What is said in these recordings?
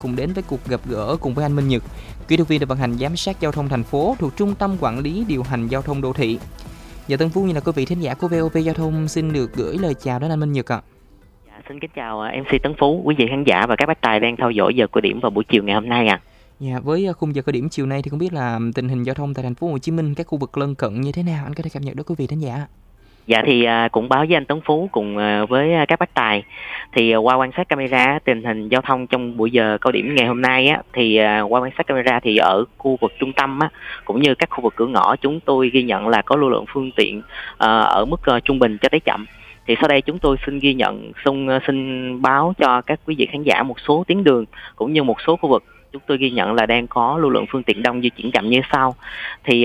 Cùng đến với cuộc gặp gỡ cùng với anh Minh Nhật, kỹ thuật viên đội vận hành giám sát giao thông thành phố thuộc Trung tâm Quản lý Điều hành Giao thông Đô thị. Dạ Tân Phú, như là quý vị thính giả của VOV Giao thông xin được gửi lời chào đến anh Minh Nhật ạ. Xin kính chào MC Tấn Phú, quý vị khán giả và các bác tài đang theo dõi giờ cao điểm vào buổi chiều ngày hôm nay ạ. Dạ, với khung giờ cao điểm chiều nay thì không biết là tình hình giao thông tại thành phố Hồ Chí Minh, các khu vực lân cận như thế nào, anh có thể cập nhật đến quý vị thính giả? Dạ thì cũng báo với anh Tấn Phú cùng với các bác tài thì qua quan sát camera tình hình giao thông trong buổi giờ cao điểm ngày hôm nay á, thì qua quan sát camera thì ở khu vực trung tâm á, cũng như các khu vực cửa ngõ chúng tôi ghi nhận là có lưu lượng phương tiện ở mức trung bình cho tới chậm. Thì sau đây chúng tôi xin ghi nhận xin báo cho các quý vị khán giả một số tuyến đường cũng như một số khu vực chúng tôi ghi nhận là đang có lưu lượng phương tiện đông di chuyển chậm như sau. Thì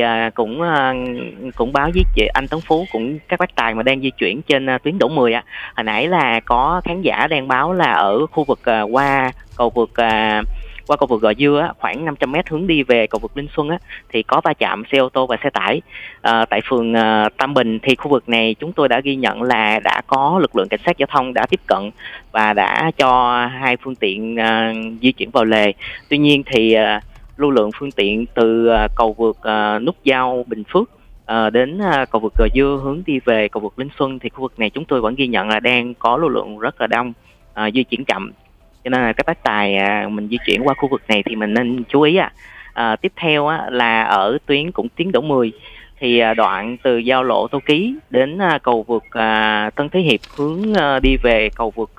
cũng báo với chị anh Tấn Phú cũng các bác tài mà đang di chuyển trên tuyến Đỗ 10 hồi nãy là có khán giả đang báo là ở khu vực qua cầu vượt Gò Dưa khoảng 500m hướng đi về cầu vượt Linh Xuân thì có va chạm xe ô tô và xe tải tại phường Tam Bình. Thì khu vực này chúng tôi đã ghi nhận là đã có lực lượng cảnh sát giao thông đã tiếp cận và đã cho hai phương tiện di chuyển vào lề. Tuy nhiên thì lưu lượng phương tiện từ cầu vượt nút giao Bình Phước đến cầu vượt Gò Dưa hướng đi về cầu vượt Linh Xuân thì khu vực này chúng tôi vẫn ghi nhận là đang có lưu lượng rất là đông di chuyển chậm. Cho nên là các bác tài mình di chuyển qua khu vực này thì mình nên chú ý tiếp theo là ở tuyến Đỗ 10 thì đoạn từ giao lộ Tô Ký đến cầu vượt Tân Thế Hiệp hướng đi về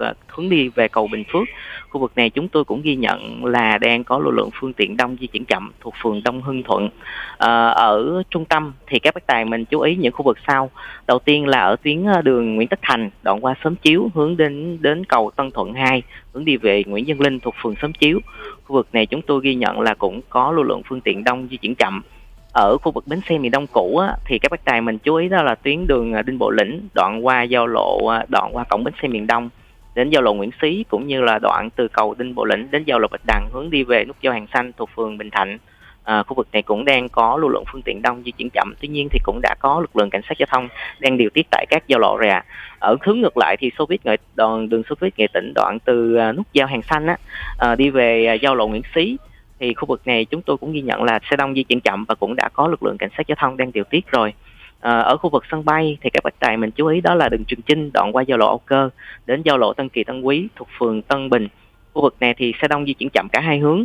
cầu Bình Phước. Khu vực này chúng tôi cũng ghi nhận là đang có lưu lượng phương tiện đông di chuyển chậm thuộc phường Đông Hưng Thuận. Ở trung tâm thì các bác tài mình chú ý những khu vực sau. Đầu tiên là ở tuyến đường Nguyễn Tất Thành đoạn qua Xóm Chiếu hướng đến cầu Tân Thuận 2 hướng đi về Nguyễn Văn Linh thuộc phường Xóm Chiếu. Khu vực này chúng tôi ghi nhận là cũng có lưu lượng phương tiện đông di chuyển chậm. Ở khu vực bến xe miền Đông cũ thì các bác tài mình chú ý đó là tuyến đường Đinh Bộ Lĩnh đoạn qua cổng bến xe miền Đông đến giao lộ Nguyễn Xí, cũng như là đoạn từ cầu Đinh Bộ Lĩnh đến giao lộ Bạch Đằng hướng đi về nút giao Hàng Xanh thuộc phường Bình Thạnh. Khu vực này cũng đang có lưu lượng phương tiện đông di chuyển chậm. Tuy nhiên thì cũng đã có lực lượng cảnh sát giao thông đang điều tiết tại các giao lộ rồi Ở hướng ngược lại thì đường Xô Viết Nghệ Tĩnh đoạn từ nút giao Hàng Xanh đi về giao lộ Nguyễn Xí thì khu vực này chúng tôi cũng ghi nhận là xe đông di chuyển chậm và cũng đã có lực lượng cảnh sát giao thông đang điều tiết rồi. Ở khu vực sân bay thì các bác tài mình chú ý đó là đường Trường Chinh đoạn qua giao lộ Âu Cơ đến giao lộ Tân Kỳ Tân Quý thuộc phường Tân Bình. Khu vực này thì xe đông di chuyển chậm cả hai hướng.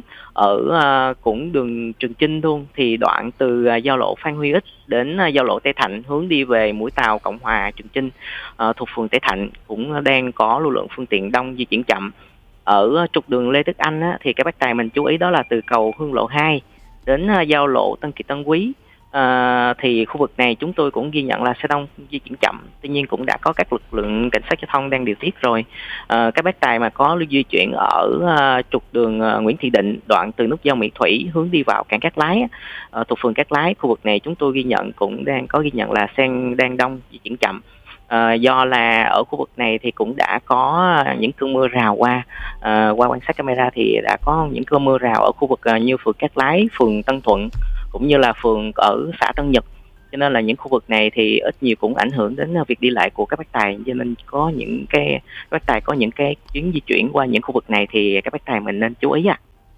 Ở cũng đường Trường Chinh luôn thì đoạn từ giao lộ Phan Huy Ích đến giao lộ Tây Thạnh hướng đi về mũi tàu Cộng Hòa Trường Chinh thuộc phường Tây Thạnh cũng đang có lưu lượng phương tiện đông di chuyển chậm. Ở trục đường Lê Đức Anh thì các bác tài mình chú ý đó là từ cầu Hương Lộ 2 đến giao lộ Tân Kỳ Tân Quý. Thì khu vực này chúng tôi cũng ghi nhận là xe đông di chuyển chậm. Tuy nhiên cũng đã có các lực lượng cảnh sát giao thông đang điều tiết rồi. Các bác tài mà có di chuyển ở trục đường Nguyễn Thị Định đoạn từ nút giao Mỹ Thủy hướng đi vào cảng Cát Lái thuộc phường Cát Lái, khu vực này chúng tôi ghi nhận là xe đang đông di chuyển chậm. Do là ở khu vực này thì cũng đã có những cơn mưa rào qua quan sát camera thì đã có những cơn mưa rào ở khu vực như phường Cát Lái, phường Tân Thuận cũng như là phường ở xã Tân Nhật, cho nên là những khu vực này thì ít nhiều cũng ảnh hưởng đến việc đi lại của các bác tài, cho nên có những cái chuyến di chuyển qua những khu vực này thì các bác tài mình nên chú ý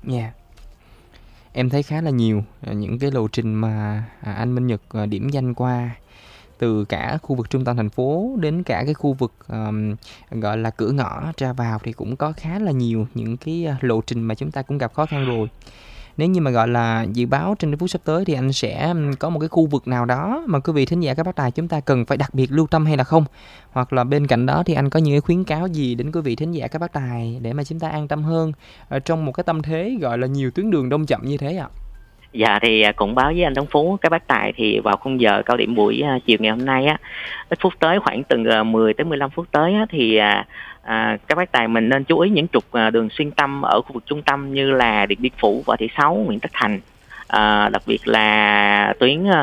Em thấy khá là nhiều những cái lộ trình mà anh Minh Nhật điểm danh qua, từ cả khu vực trung tâm thành phố đến cả cái khu vực gọi là cửa ngõ ra vào thì cũng có khá là nhiều những cái lộ trình mà chúng ta cũng gặp khó khăn rồi. Nếu như mà gọi là dự báo trên phút sắp tới thì anh sẽ có một cái khu vực nào đó mà quý vị thính giả các bác tài chúng ta cần phải đặc biệt lưu tâm hay là không? Hoặc là bên cạnh đó thì anh có những cái khuyến cáo gì đến quý vị thính giả các bác tài để mà chúng ta an tâm hơn trong một cái tâm thế gọi là nhiều tuyến đường đông chậm như thế ạ? Dạ thì cũng báo với anh Tấn Phú các bác tài thì vào khung giờ cao điểm buổi chiều ngày hôm nay ít phút tới khoảng từ 10 tới 15 phút tới thì các bác tài mình nên chú ý những trục đường xuyên tâm ở khu vực trung tâm như là Điện Biên Phủ, Võ Thị Sáu, Nguyễn Tất Thành, đặc biệt là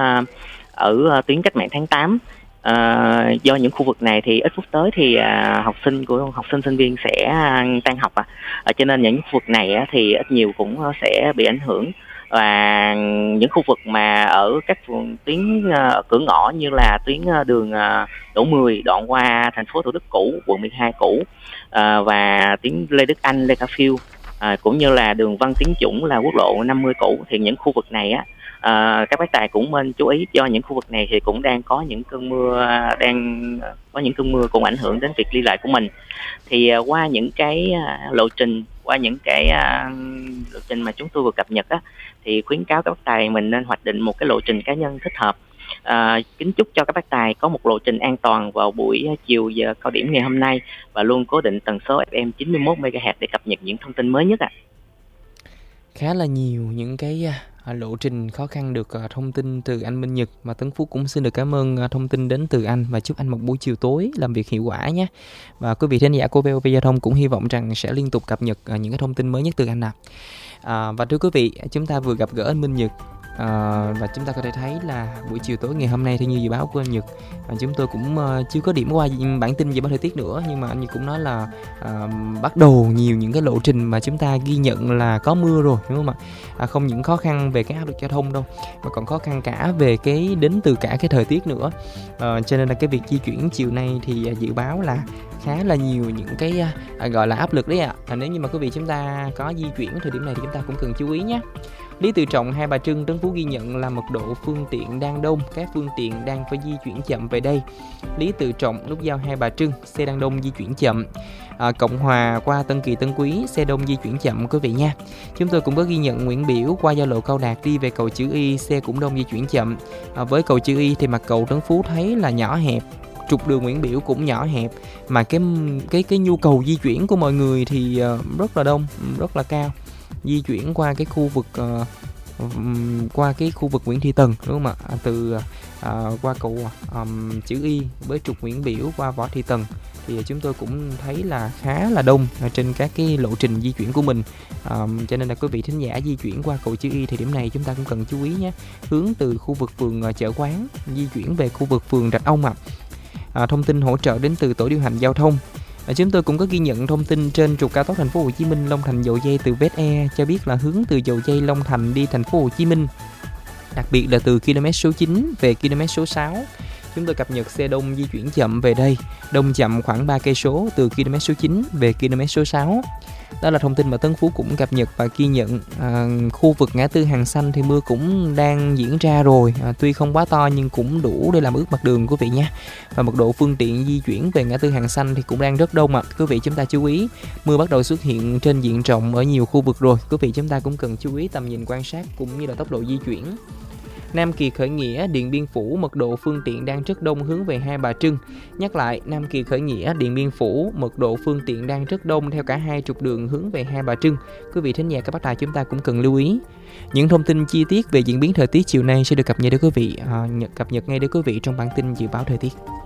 tuyến Cách Mạng Tháng 8. Do những khu vực này thì ít phút tới thì học sinh sinh viên sẽ tan học cho nên những khu vực này thì ít nhiều cũng sẽ bị ảnh hưởng. Và những khu vực mà ở các tuyến cửa ngõ như là tuyến đường Đỗ 10 đoạn qua thành phố Thủ Đức cũ, quận 12 cũ và tuyến Lê Đức Anh, Lê Khả Phiêu cũng như là đường Văn Tiến Dũng là quốc lộ 50 cũ. Thì những khu vực này á, các bác tài cũng nên chú ý, do những khu vực này thì cũng đang có những cơn mưa cũng ảnh hưởng đến việc đi lại của mình. Thì qua những cái lộ trình mà chúng tôi vừa cập nhật á, thì khuyến cáo các bác tài mình nên hoạch định một cái lộ trình cá nhân thích hợp. Kính chúc cho các bác tài có một lộ trình an toàn vào buổi chiều giờ cao điểm ngày hôm nay, và luôn cố định tần số FM 91 MHz để cập nhật những thông tin mới nhất ạ. Khá là nhiều những cái lộ trình khó khăn được thông tin từ anh Minh Nhật, mà Tấn Phú cũng xin được cảm ơn thông tin đến từ anh, và chúc anh một buổi chiều tối làm việc hiệu quả nhé. Và quý vị thính giả của VOV Giao thông cũng hy vọng rằng sẽ liên tục cập nhật những cái thông tin mới nhất từ anh ạ. Và thưa quý vị, chúng ta vừa gặp gỡ anh Minh Nhật, và chúng ta có thể thấy là buổi chiều tối ngày hôm nay theo như dự báo của anh Nhật, chúng tôi cũng chưa có điểm qua bản tin dự báo thời tiết nữa, nhưng mà anh Nhật cũng nói là bắt đầu nhiều những cái lộ trình mà chúng ta ghi nhận là có mưa rồi, đúng không ạ? Không những khó khăn về cái áp lực giao thông đâu, mà còn khó khăn cả về cái đến từ cả cái thời tiết nữa. Cho nên là cái việc di chuyển chiều nay thì dự báo là khá là nhiều những cái gọi là áp lực đấy ạ. Nếu như mà quý vị chúng ta có di chuyển thời điểm này thì chúng ta cũng cần chú ý nhé. Lý Tự Trọng, Hai Bà Trưng, Trấn Phú ghi nhận là mật độ phương tiện đang đông, các phương tiện đang phải di chuyển chậm về đây. Lý Tự Trọng, nút giao Hai Bà Trưng, xe đang đông di chuyển chậm. Cộng Hòa qua Tân Kỳ Tân Quý, xe đông di chuyển chậm quý vị nha. Chúng tôi cũng có ghi nhận Nguyễn Biểu qua giao lộ Cao Đạt đi về cầu Chữ Y, xe cũng đông di chuyển chậm. Với cầu Chữ Y thì mặt cầu Trấn Phú thấy là nhỏ hẹp, trục đường Nguyễn Biểu cũng nhỏ hẹp, mà cái nhu cầu di chuyển của mọi người thì rất là đông, rất là cao. Di chuyển qua cái khu vực Nguyễn Thị Tần, đúng không ạ? Từ qua cầu Chữ Y với trục Nguyễn Biểu qua Võ Thị Tần thì chúng tôi cũng thấy là khá là đông trên các cái lộ trình di chuyển của mình. Cho nên là quý vị thính giả di chuyển qua cầu Chữ Y thì điểm này chúng ta cũng cần chú ý nhé. Hướng từ khu vực phường Chợ Quán di chuyển về khu vực phường Rạch Ông ạ. Thông tin hỗ trợ đến từ tổ điều hành giao thông. Chúng tôi cũng có ghi nhận thông tin trên trục cao tốc Thành phố Hồ Chí Minh Long Thành Dầu Dây từ Vết E cho biết là hướng từ Dầu Dây Long Thành đi Thành phố Hồ Chí Minh, đặc biệt là từ km số 9 về km số 6. Chúng tôi cập nhật xe đông di chuyển chậm về đây, đông chậm khoảng 3 cây số từ km số 9 về km số 6. Đó là thông tin mà Tấn Phú cũng cập nhật và ghi nhận. Khu vực ngã tư Hàng Xanh thì mưa cũng đang diễn ra rồi, tuy không quá to nhưng cũng đủ để làm ướt mặt đường quý vị nhé. Và mật độ phương tiện di chuyển về ngã tư Hàng Xanh thì cũng đang rất đông ạ. Quý vị chúng ta chú ý, mưa bắt đầu xuất hiện trên diện rộng ở nhiều khu vực rồi. Quý vị chúng ta cũng cần chú ý tầm nhìn quan sát cũng như là tốc độ di chuyển. Nam Kỳ Khởi Nghĩa, Điện Biên Phủ, mật độ phương tiện đang rất đông hướng về Hai Bà Trưng. Nhắc lại, Nam Kỳ Khởi Nghĩa, Điện Biên Phủ, mật độ phương tiện đang rất đông theo cả hai trục đường hướng về Hai Bà Trưng. Quý vị thính giả các bác tài chúng ta cũng cần lưu ý. Những thông tin chi tiết về diễn biến thời tiết chiều nay sẽ được cập nhật đến quý vị trong bản tin dự báo thời tiết.